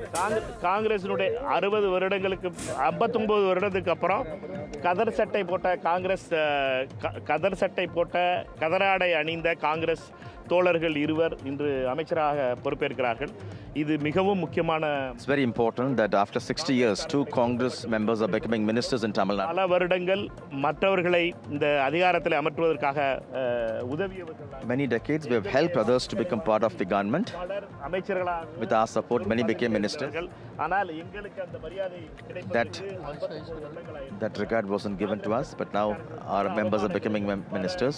காங்கிரசினுடைய 60 வருடங்களுக்கு 59 வருடத்துக்கு அப்புறம் கதர் சட்டை போட்ட கதராடை அணிந்த காங்கிரஸ் தோழர்கள் இருவர் இன்று அமைச்சராக பொறுப்பேற்கிறார்கள். இது மிகவும் முக்கியமான. It's very important that after 60 years, 2 Congress members are becoming ministers in Tamil Nadu. பல வருடங்கள் மற்றவர்களை இந்த அதிகாரத்தில் அமர்த்துவதற்காக உதவியவர்கள். Many decades we have helped others to become part of the government. அமைச்சர்களாக With our support, many became ministers. ஆனால் எங்களுக்கு அந்த மரியாதை கிடைப்பது That regard wasn't given to us, but now our members are becoming ministers.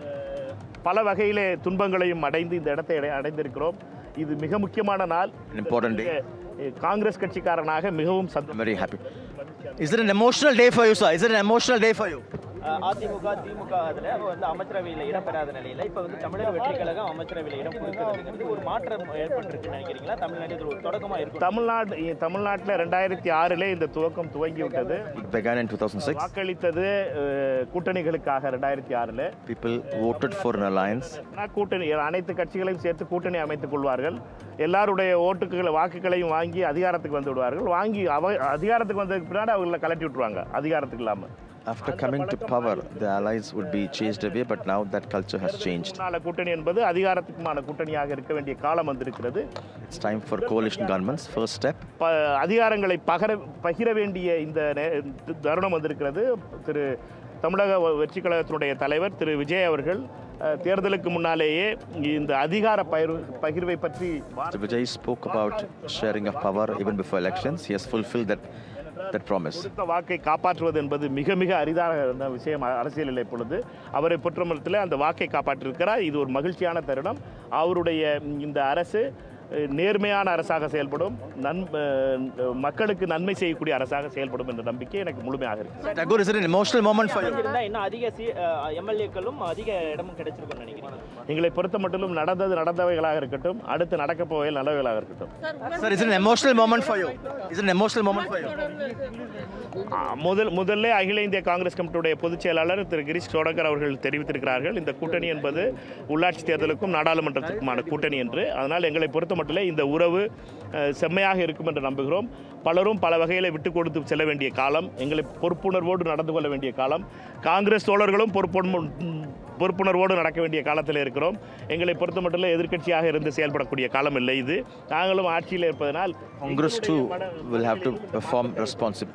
பல வகையிலே துன்பங்களையும் அடைந்து இந்த இடத்தை அடைந்திருக்கிறோம். இது மிக முக்கியமான நாள். Important day. காங்கிரஸ் கட்சிக்காரனாக மிகவும் very happy. Is it an emotional day for you, sir? Is it an emotional day for you? AIADMK திமுக அதில் வந்து அமைச்சரவையில் இடம்பெறாத நிலையில் இப்போ வந்து தமிழக வெற்றி கழகம் அமைச்சரவையில் இடம் கொடுக்கிறது ஒரு மாற்றம் ஏற்பட்டிருக்குன்னு நினைக்கிறீங்களா? தமிழ்நாட்டில் ஒரு தொடக்கமாக இருக்கும். தமிழ்நாட்டில் 2006 இந்த துவக்கம் துவங்கி விட்டது. It began in 2006. வாக்களித்தது கூட்டணிகளுக்காக 2006. People voted for an alliance. கூட்டணி அனைத்து கட்சிகளையும் சேர்த்து கூட்டணி அமைத்துக் கொள்வார்கள். எல்லாருடைய வாக்குகளையும் வாங்கி அதிகாரத்துக்கு வந்து விடுவார்கள். வாங்கி அதிகாரத்துக்கு வந்ததுக்கு பின்னாடி அவங்களை கலட்டி விட்டுருவாங்க அதிகாரத்துக்கு இல்லாமல். After coming to power, the allies would be chased away, but now that culture has changed. கூட்டணி என்பது அதிகாரத்துக்குமான கூட்டணியாக இருக்க வேண்டிய காலம் வந்திருக்கிறது. It's time for coalition governments. First step. அதிகாரங்களை பகிர வேண்டிய இந்த தருணம் வந்திருக்கிறது. திரு தமிழக வெற்றி கழகத்தினுடைய தலைவர் திரு விஜய் அவர்கள் தேர்தலுக்கு முன்னாலேயே இந்த அதிகார பகிர்வை பற்றி Vijay spoke about sharing of power even before elections. He has fulfilled that promise. வாக்கை காப்பாற்றுவது என்பது மிக மிக அரிதான விஷயம் அரசியலில் இப்பொழுது. அவரை பொறுத்தமட்டில் அந்த வாக்கை காப்பாற்றிருக்கிறார். இது ஒரு மகிழ்ச்சியான தருணம். அவருடைய இந்த அரசு நேர்மையான அரசாக செயல்படும், மக்களுக்கு நன்மை செய்யக்கூடிய அரசாக செயல்படும் என்ற நம்பிக்கை எனக்கு முழுமையாக இருக்கு. Tagore, is it an emotional moment for you? இன்னும் அதிக எம்எல்ஏக்களும் அதிக இடமும் கிடைச்சிருக்கும்னு நினைக்கிறேன். எங்களை பொறுத்த மட்டும் நடந்தவைகளாக இருக்கட்டும், அடுத்து நடக்க போவையில் நல்லவைகளாக இருக்கட்டும். Sir, is it an emotional moment for you? Is it an emotional moment for you? முதல்ல அகில இந்திய காங்கிரஸ் கமிட்டியுடைய பொதுச் செயலாளர் திரு கிரீஷ் சோடங்கர் அவர்கள் தெரிவித்திருக்கிறார்கள், இந்த கூட்டணி என்பது உள்ளாட்சி தேர்தலுக்கும் நாடாளுமன்றத்துக்குமான கூட்டணி என்று. அதனால் எங்களை பொறுத்த மட்டும் இந்த உறவு செம்மையாக இருக்கும் என்று நம்புகிறோம். பலரும் பல வகையில் விட்டு கொடுத்து செல்ல வேண்டிய காலம், எங்களை பொறுப்புணர்வோடு நடந்து கொள்ள வேண்டிய காலம், காங்கிரஸ் தோழர்களும் பொறுப்புணர்வோடு நடக்க வேண்டிய காலத்தில் இருக்கிறோம். எங்களை பொறுத்த மட்டும் எதிர்க்கட்சியாக இருந்து செயல்படக்கூடிய காலம் இல்லை இது. நாங்களும் ஆட்சியில் இருப்பதனால் Congress too will have to perform responsibly.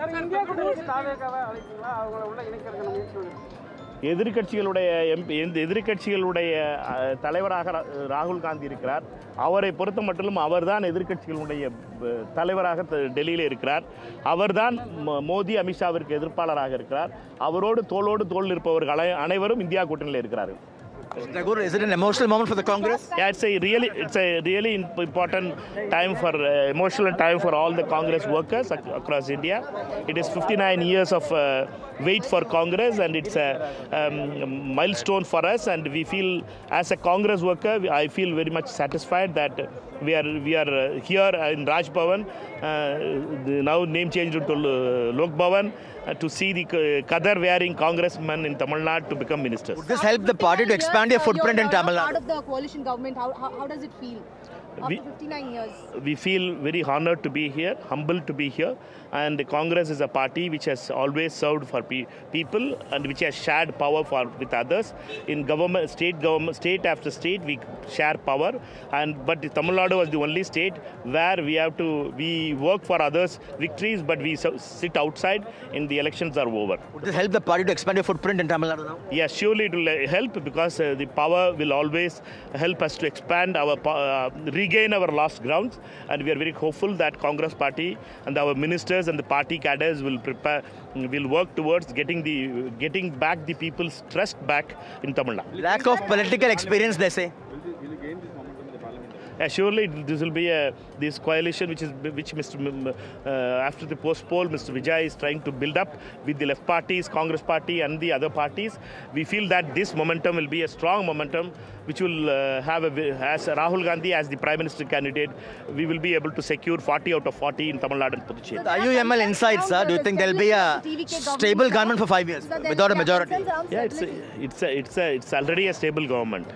எதிர்க்கட்சிகளுடைய தலைவராக ராகுல் காந்தி இருக்கிறார். அவரை பொறுத்த மட்டும் அவர்தான் எதிர்க்கட்சிகளுடைய தலைவராக டெல்லியில் இருக்கிறார். அவர்தான் மோடி அமித்ஷாவிற்கு எதிர்ப்பாளராக இருக்கிறார். அவரோடு தோளோடு தோள் இருப்பவர்கள் அனைவரும் இந்தியா கூட்டணியில் இருக்கிறார்கள். Tagore, is it an emotional moment for the Congress? Yeah, it's a really important time for emotional time for all the Congress workers across India. It is 59 years of wait for Congress, and it's a milestone for us. And we feel, as a Congress worker, I feel very much satisfied that we are here in Raj Bhavan, now name changed to Lok Bhavan, to see the Kadar wearing congressmen in Tamil Nadu to become ministers. Would this help the party to expand their footprint in Tamil Nadu? Part of the coalition government, how does it feel? After 59 years. We feel very honored to be here, humbled to be here, and Congress is a party which has always served for people and which has shared power with others. In state after state, we share power, but Tamil Nadu was the only state where we work for others' victories, but we sit outside and the elections are over. Would this help the party to expand their footprint in Tamil Nadu now? Yes, surely it will help, because the power will always help us to expand our regain our lost grounds, and we are very hopeful that Congress party and our ministers and the party cadres will work towards getting back the people's trust back in Tamil Nadu. Lack of political experience, they say. Surely this will be this coalition which after the post poll Mr. Vijay is trying to build up with the left parties, Congress party and the other parties. We feel that this momentum will be a strong momentum which will have as Rahul Gandhi as the Prime Minister candidate, we will be able to secure 40 out of 40 in Tamil Nadu and Puducherry. The IUML insights, sir, do you think there will be a stable government for 5 years without a majority? Yeah, it's already a stable government.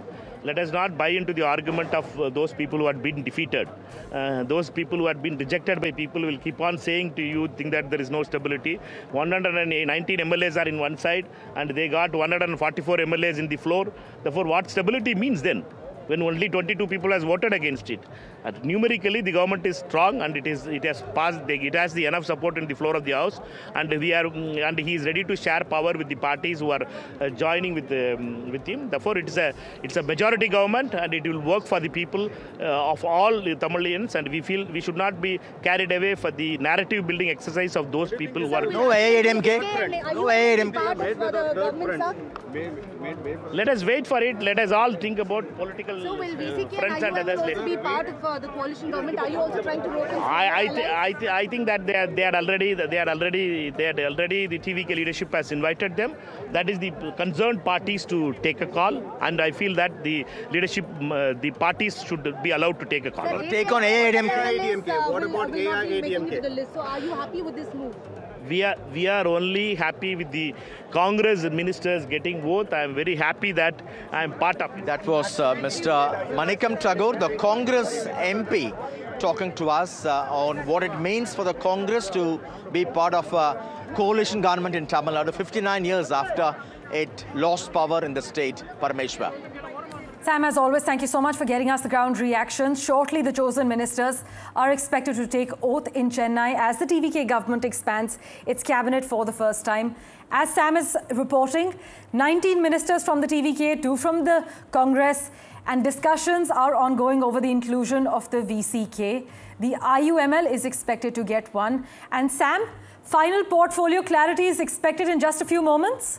Let us not buy into the argument of those people who had been defeated. Those people who had been rejected by people will keep on saying to you, think that there is no stability. 119 MLAs are in one side and they got 144 MLAs in the floor. Therefore, what stability means then? When only 22 people has voted against it. Numerically, the government is strong and it has passed. It has the enough support in the floor of the house, and he is ready to share power with the parties who are joining with him. Therefore, it's a majority government, and it will work for the people of all the Tamilians. And we feel we should not be carried away for the narrative building exercise of those people who are. No AIADMK. No AIADMK. Let us wait for it. Let us all think about political friends and others. Also be part of the coalition government? Are you also trying to vote? I think that they had already the TVK leadership has invited them. That is the concerned parties to take a call, and I feel that the leadership, the parties should be allowed to take a call. Take on AIADMK. What about AIADMK? So are you happy with this move? We are only happy with the Congress ministers getting vote. I am very happy that I am part of it. That was Mr. Manikam Tagore, the Congress MP, talking to us on what it means for the Congress to be part of a coalition government in Tamil Nadu 59 years after it lost power in the state. Parameshwar. Sam, as always, thank you so much for getting us the ground reactions. Shortly, the chosen ministers are expected to take oath in Chennai as the TVK government expands its cabinet for the first time. As Sam is reporting, 19 ministers from the TVK, 2 from the Congress, and discussions are ongoing over the inclusion of the VCK. The IUML is expected to get one. And Sam, final portfolio clarity is expected in just a few moments?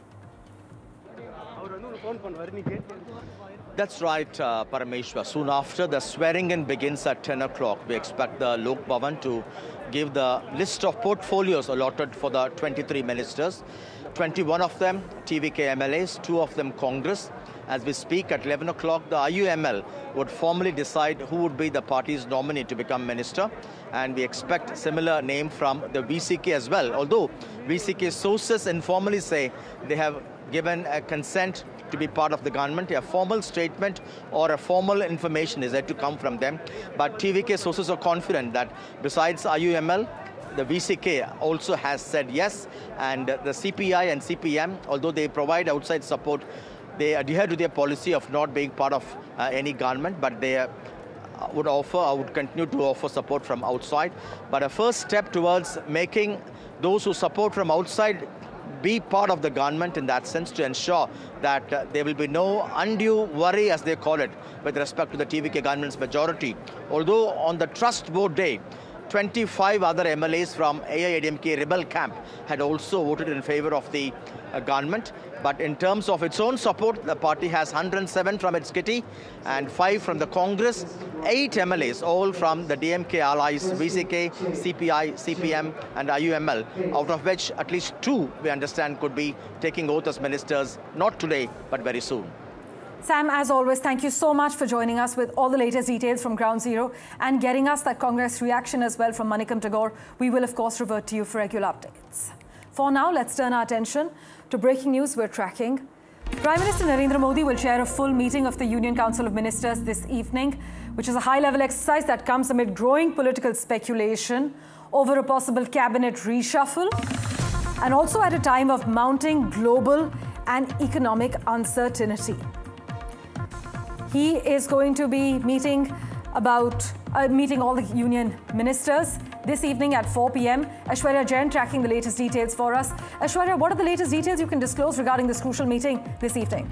That's right, Parameshwar. Soon after, the swearing-in begins at 10 o'clock. We expect the Lok Bhavan to give the list of portfolios allotted for the 23 ministers. 21 of them TVK MLAs, 2 of them Congress. As we speak, at 11 o'clock, the IUML would formally decide who would be the party's nominee to become minister. And we expect similar name from the VCK as well. Although VCK sources informally say they have given a consent to be part of the government. A formal statement or a formal information is yet to come from them. But TVK sources are confident that besides IUML, the VCK also has said yes. And the CPI and CPM, although they provide outside support, they adhere to their policy of not being part of any government, but they would continue to offer support from outside. But a first step towards making those who support from outside be part of the government in that sense, to ensure that there will be no undue worry, as they call it, with respect to the TVK government's majority. Although on the trust vote day, 25 other MLAs from AIADMK rebel camp had also voted in favor of the government. But in terms of its own support, the party has 107 from its kitty and 5 from the Congress, 8 MLAs, all from the DMK allies, VCK, CPI, CPM and IUML, out of which at least 2, we understand, could be taking oath as ministers, not today, but very soon. Sam, as always, thank you so much for joining us with all the latest details from Ground Zero and getting us that Congress reaction as well from Manikam Tagore. We will, of course, revert to you for regular updates. For now, let's turn our attention to breaking news we're tracking. Prime Minister Narendra Modi will chair a full meeting of the Union Council of Ministers this evening, which is a high-level exercise that comes amid growing political speculation over a possible cabinet reshuffle, and also at a time of mounting global and economic uncertainty. He is going to be meeting all the union ministers this evening at 4 p.m. Aishwarya Jain tracking the latest details for us. Aishwarya, what are the latest details you can disclose regarding this crucial meeting this evening?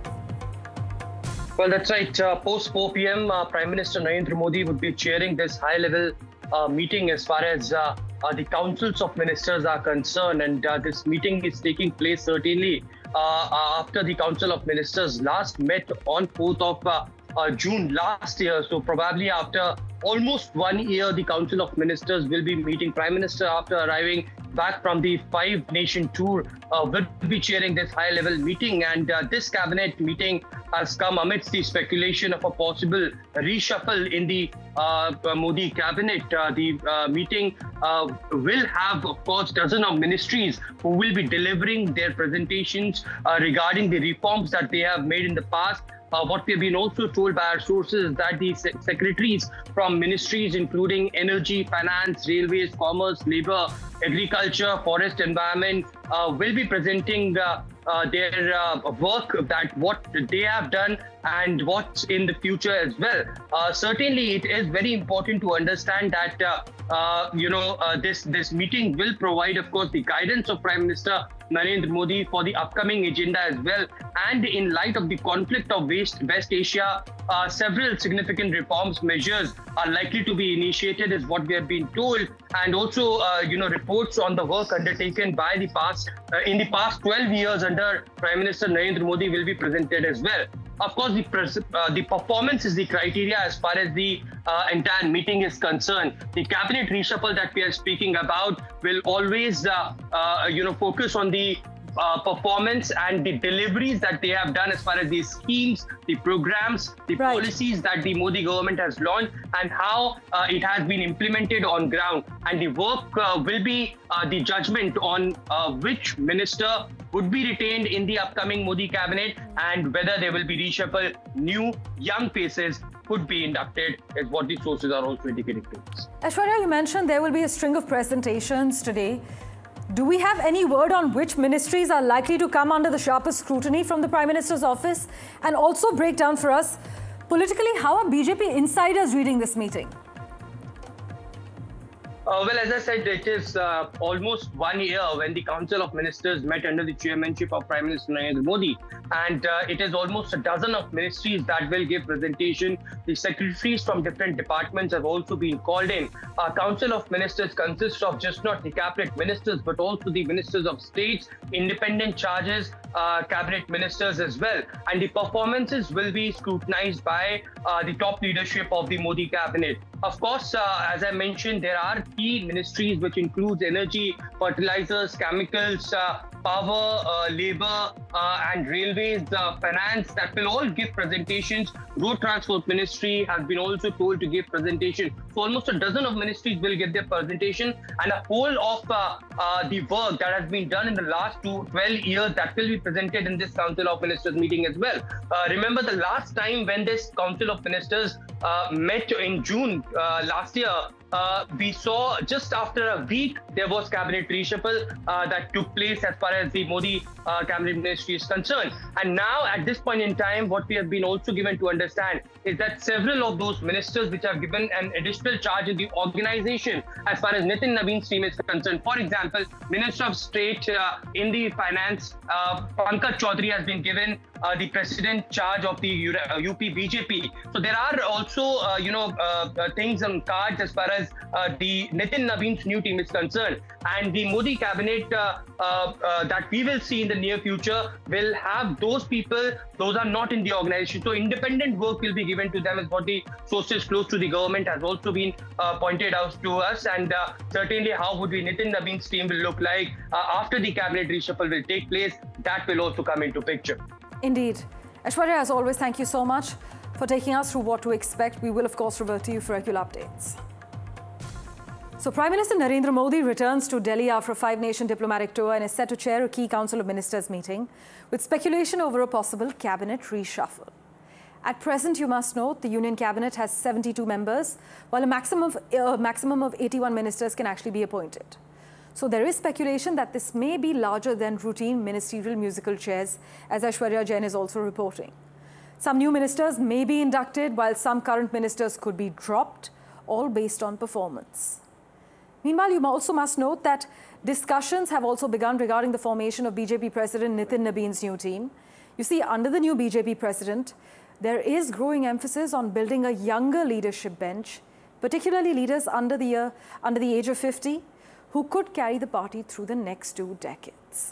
Well, that's right. Post 4 p.m., Prime Minister Narendra Modi would be chairing this high-level meeting as far as the councils of ministers are concerned. And this meeting is taking place certainly after the Council of Ministers last met on 4th of June last year. So probably after almost 1 year, the Council of Ministers will be meeting. Prime Minister, after arriving back from the 5-nation tour, will be chairing this high-level meeting. And this cabinet meeting has come amidst the speculation of a possible reshuffle in the Modi cabinet. The meeting will have, of course, dozens of ministries who will be delivering their presentations regarding the reforms that they have made in the past, what we have been also told by our sources is that the secretaries from ministries including energy, finance, railways, commerce, labor, agriculture, forest, environment will be presenting their work, that what they have done and what's in the future as well. Certainly, it is very important to understand that this meeting will provide, of course, the guidance of Prime Minister Narendra Modi for the upcoming agenda as well. And in light of the conflict of West Asia, several significant reforms measures are likely to be initiated, is what we have been told. And also, reports on the work undertaken by in the past 12 years under Prime Minister Narendra Modi will be presented as well. Of course, the performance is the criteria as far as the entire meeting is concerned. The cabinet reshuffle that we are speaking about will always, focus on the performance and the deliveries that they have done as far as the schemes, the programs, the policies that the Modi government has launched and how it has been implemented on ground. And the work will be the judgment on which minister would be retained in the upcoming Modi cabinet and whether there will be reshuffle. New young faces could be inducted, is what the sources are also indicating to us. Aishwarya, you mentioned there will be a string of presentations today. Do we have any word on which ministries are likely to come under the sharpest scrutiny from the Prime Minister's office? And also break down for us, politically, how are BJP insiders reading this meeting? Well, as I said, it is almost 1 year when the Council of Ministers met under the chairmanship of Prime Minister Narendra Modi. And it is almost a dozen of ministries that will give presentation. The secretaries from different departments have also been called in. Council of Ministers consists of just not the cabinet ministers, but also the ministers of states, independent charges, cabinet ministers as well. And the performances will be scrutinized by the top leadership of the Modi cabinet. Of course, as I mentioned, there are key ministries which includes energy, fertilizers, chemicals, power, labor, and railways, finance, that will all give presentations. Road Transport Ministry has been also told to give presentation. So almost a dozen of ministries will get their presentation, and a whole of the work that has been done in the last 12 years that will be presented in this Council of Ministers meeting as well. Remember the last time when this Council of Ministers met in June last year, we saw just after a week there was cabinet reshuffle that took place as far as the Modi cabinet ministry is concerned. And now at this point in time, what we have been also given to understand is that several of those ministers which have given an additional charge in the organization as far as Nitin Nabeen's team is concerned. For example, Minister of State in the Finance, Pankaj Chaudhary has been given the president charge of the UP BJP. So there are also, things on cards as far as the Nitin Nabeen's new team is concerned. And the Modi cabinet that we will see in the near future will have those people, those are not in the organization. So independent work will be given to them, is what the sources close to the government has also been pointed out to us. And certainly how would Nitin Nabeen's team will look like after the cabinet reshuffle will take place, that will also come into picture. Indeed. Aishwarya, as always, thank you so much for taking us through what to expect. We will, of course, revert to you for regular updates. So, Prime Minister Narendra Modi returns to Delhi after a 5-nation diplomatic tour and is set to chair a key Council of Ministers meeting with speculation over a possible cabinet reshuffle. At present, you must note, the Union Cabinet has 72 members, while a maximum of 81 ministers can actually be appointed. So there is speculation that this may be larger than routine ministerial musical chairs, as Aishwarya Jain is also reporting. Some new ministers may be inducted, while some current ministers could be dropped, all based on performance. Meanwhile, you also must note that discussions have also begun regarding the formation of BJP President Nitin Nabeen's new team. You see, under the new BJP President, there is growing emphasis on building a younger leadership bench, particularly leaders under the age of 50, who could carry the party through the next 2 decades.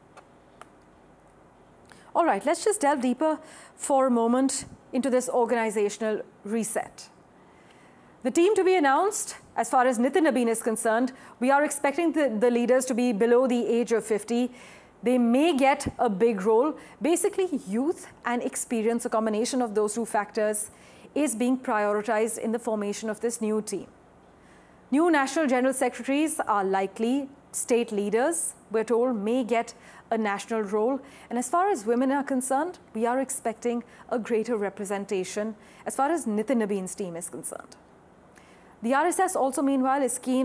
All right, let's just delve deeper for a moment into this organizational reset. The team to be announced, as far as Nitin Nabeen is concerned, we are expecting the leaders to be below the age of 50. They may get a big role. Basically, youth and experience, a combination of those 2 factors, is being prioritized in the formation of this new team. New National General Secretaries are likely state leaders, we're told, may get a national role. And as far as women are concerned, we are expecting a greater representation as far as Nitin Nabeen's team is concerned. The RSS also, meanwhile, is keen